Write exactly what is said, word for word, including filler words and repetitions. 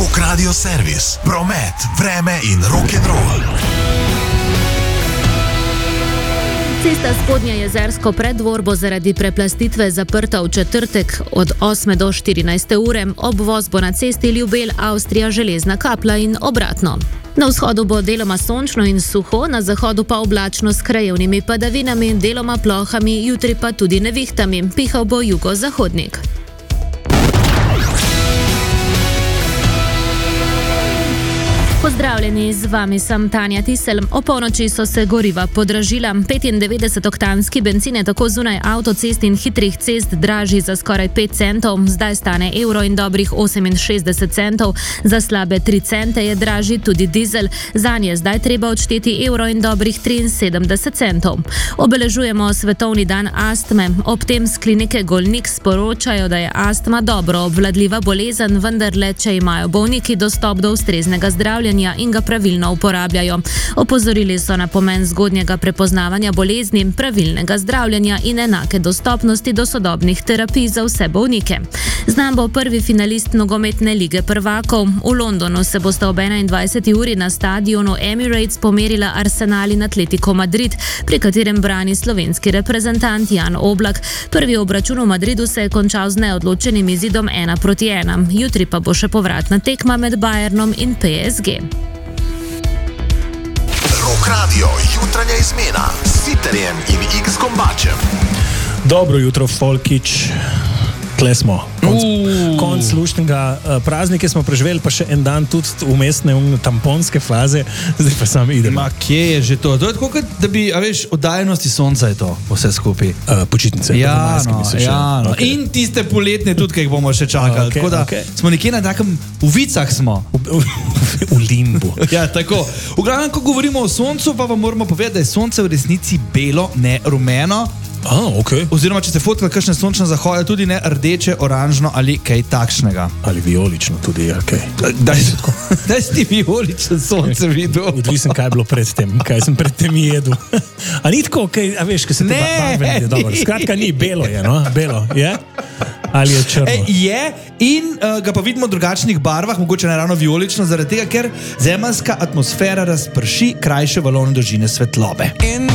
Rock Radio Servis, promet, vreme in rock'n'roll. Cesta Spodnje Jezersko Preddvor bo zaradi preplastitve zaprta v četrtek od osme do štirinajste ure, obvoz bo na cesti Ljubelj Avstrija Železna Kapla in obratno. Na vzhodu bo deloma sončno in suho, na zahodu pa oblačno s krajevnimi padavinami, deloma plohami, jutri pa tudi nevihtami, pihal bo jugozahodnik. Pozdravljeni, z vami sem Tanja Tisel. O polnoči so se goriva podražila. petindevetdesetoktanski bencin je tako zunaj avtocest in hitrih cest dražji za skoraj pet centov, zdaj stane evro in dobrih oseminšestdeset centov. Za slabe tri cente je dražji tudi dizel. Zanje je zdaj treba odšteti evro in dobrih triinsedemdeset centov. Obeležujemo svetovni dan astme. Ob tem s klinike Golnik sporočajo, da je astma dobro obvladljiva bolezen, vendar le, če imajo bolniki dostop do ustreznega zdravljenja in ga pravilno uporabljajo. Opozorili so na pomen zgodnjega prepoznavanja bolezni, pravilnega zdravljenja in enake dostopnosti do sodobnih terapij za vse bolnike. Znan bo prvi finalist nogometne lige prvakov. V Londonu se bosta ob enaindvajseti uri na stadionu Emirates pomerila Arsenal in Atletico Madrid, pri katerem brani slovenski reprezentant Jan Oblak. Prvi obračun v Madridu se je končal z neodločenim izidom ena proti ena. Jutri pa bo še povratna tekma med Bayernom in P S G. Rock Radio, jutranja izmena s Siterjem in X Gombačem. Dobro jutro, Folkič. Tle smo. Konc, konc slušnega uh, praznike smo preživeli, pa še en dan tudi umestne um, tamponske faze, zdaj pa sam idemo. Ma, kje je že to? To je tako, da bi, a veš, oddaljenosti sonca je to, vse skupaj. Uh, počitnice. Ja, no, ja, no. Okay. In tiste poletne tudi, ki jih bomo še čakali. Okay, tako da okay. Smo nekje na takem, v vicah smo. V, v, v limbu. Ja, tako. V glavnem, ko govorimo o soncu, pa vam moramo povedati, da je sonce v resnici belo, ne rumeno. Ah, okay. Oziroma, če ste fotkali kakšne sončne zahode, tudi ne rdeče, oranžno ali kaj takšnega. Ali vijolično tudi, okay. Daj, daj si ti vijolično sonce videl. Odvisen, kaj je bilo pred tem, kaj sem pred tem jedel. A ni tako, kaj, a veš, kaj se te barve vidi dobro. Skratka, ni, belo je, no? Belo, je? Ali je črno? E, je in uh, ga pa vidimo v drugačnih barvah, mogoče ne ravno vijolično, zaradi tega, ker zemeljska atmosfera razprši krajše valovne dolžine svetlobe. In